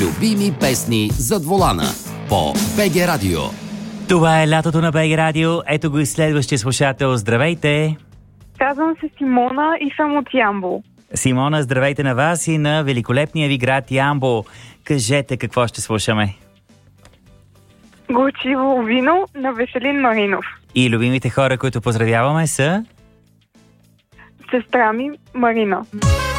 любими песни зад волана по БГ Радио. Това е лятото на БГ Радио. Ето го и следващия слушател. Здравейте! Казвам се Симона и съм от Ямбол. Симона, здравейте на вас и на великолепния ви град Ямбол. Кажете какво ще слушаме. Горчиво вино на Веселин Маринов. И любимите хора, които поздравяваме са... Сестра ми Марина.